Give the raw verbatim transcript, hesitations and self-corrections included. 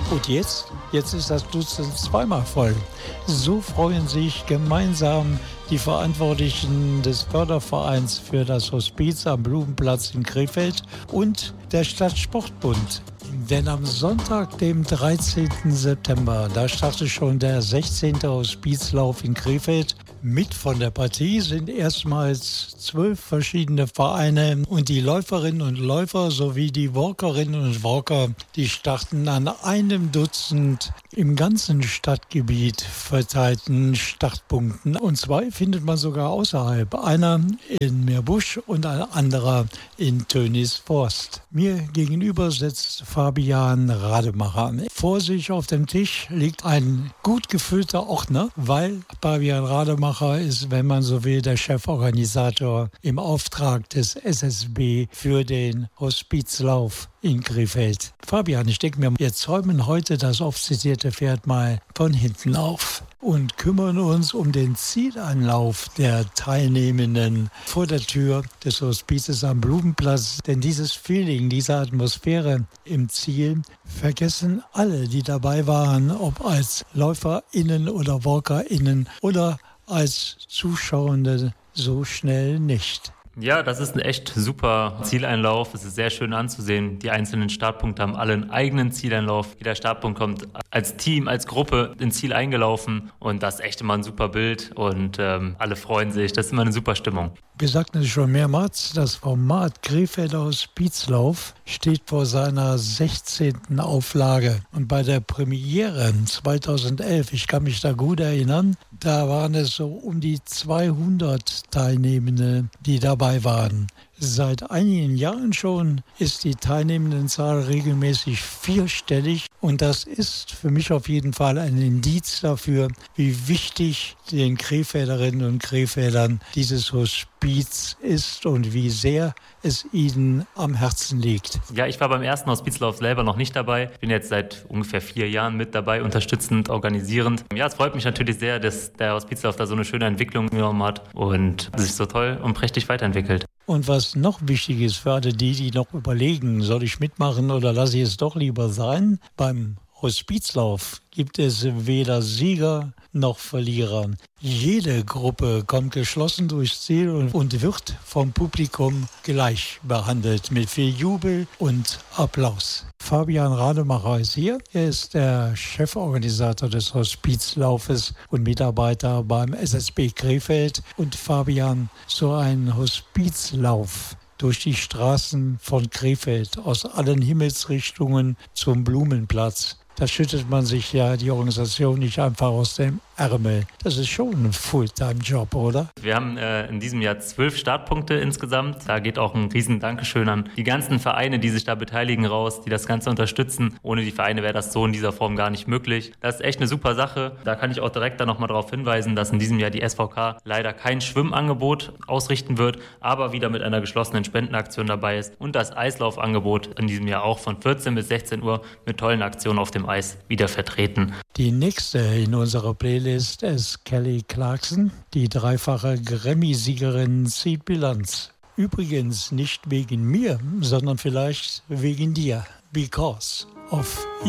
Und jetzt? Jetzt ist das Dutzend zweimal voll. So freuen sich gemeinsam die Verantwortlichen des Fördervereins für das Hospiz am Blumenplatz in Krefeld und der Stadtsportbund. Denn am Sonntag, dem dreizehnten September, da startet schon der sechzehnte Hospizlauf in Krefeld. Mit von der Partie sind erstmals zwölf verschiedene Vereine und die Läuferinnen und Läufer sowie die Walkerinnen und Walker, die starten an einem Dutzend im ganzen Stadtgebiet verteilten Startpunkten. Und zwei findet man sogar außerhalb. Einer in Meerbusch und ein anderer in Tönisforst. Mir gegenüber sitzt Fabian Rademacher. Vor sich auf dem Tisch liegt ein gut gefüllter Ordner, weil Fabian Rademacher ist, wenn man so will, der Cheforganisator im Auftrag des S S B für den Hospizlauf in Krefeld. Fabian, ich denke mir, wir zäumen heute das oft zitierte Pferd mal von hinten auf und kümmern uns um den Zieleinlauf der Teilnehmenden vor der Tür des Hospizes am Blumenplatz. Denn dieses Feeling, diese Atmosphäre im Ziel vergessen alle, die dabei waren, ob als LäuferInnen oder WalkerInnen oder als Zuschauende, so schnell nicht. Ja, das ist ein echt super Zieleinlauf. Es ist sehr schön anzusehen. Die einzelnen Startpunkte haben alle einen eigenen Zieleinlauf. Jeder Startpunkt kommt als Team, als Gruppe ins Ziel eingelaufen. Und das ist echt immer ein super Bild. Und ähm, alle freuen sich. Das ist immer eine super Stimmung. Wir sagten es schon mehrmals, das Format Krefelder Hospizlauf steht vor seiner sechzehnten Auflage. Und bei der Premiere zweitausendelf, ich kann mich da gut erinnern, da waren es so um die zweihundert Teilnehmende, die dabei waren. Seit einigen Jahren schon ist die Teilnehmendenzahl regelmäßig vierstellig und das ist für mich auf jeden Fall ein Indiz dafür, wie wichtig den Krefelderinnen und Krefeldern dieses Hospiz ist und wie sehr es ihnen am Herzen liegt. Ja, ich war beim ersten Hospizlauf selber noch nicht dabei. Bin jetzt seit ungefähr vier Jahren mit dabei, unterstützend, organisierend. Ja, es freut mich natürlich sehr, dass der Hospizlauf da so eine schöne Entwicklung genommen hat und sich so toll und prächtig weiterentwickelt. Und was noch wichtig ist für alle die, die noch überlegen, soll ich mitmachen oder lasse ich es doch lieber sein? Beim Hospizlauf gibt es weder Sieger noch Verlierer. Jede Gruppe kommt geschlossen durchs Ziel und, und wird vom Publikum gleich behandelt mit viel Jubel und Applaus. Fabian Rademacher ist hier. Er ist der Cheforganisator des Hospizlaufes und Mitarbeiter beim S S B Krefeld. Und Fabian, so ein Hospizlauf durch die Straßen von Krefeld aus allen Himmelsrichtungen zum Blumenplatz. Da schüttet man sich ja die Organisation nicht einfach aus dem Ärmel. Das ist schon ein Fulltime-Job, oder? Wir haben äh, in diesem Jahr zwölf Startpunkte insgesamt. Da geht auch ein riesen Dankeschön an die ganzen Vereine, die sich da beteiligen, raus, die das Ganze unterstützen. Ohne die Vereine wäre das so in dieser Form gar nicht möglich. Das ist echt eine super Sache. Da kann ich auch direkt dann nochmal darauf hinweisen, dass in diesem Jahr die S V K leider kein Schwimmangebot ausrichten wird, aber wieder mit einer geschlossenen Spendenaktion dabei ist und das Eislaufangebot in diesem Jahr auch von vierzehn bis sechzehn Uhr mit tollen Aktionen auf dem Eis wieder vertreten. Die nächste in unserer Playlist ist Kelly Clarkson, die dreifache Grammy-Siegerin zieht Bilanz. Übrigens nicht wegen mir, sondern vielleicht wegen dir. Because of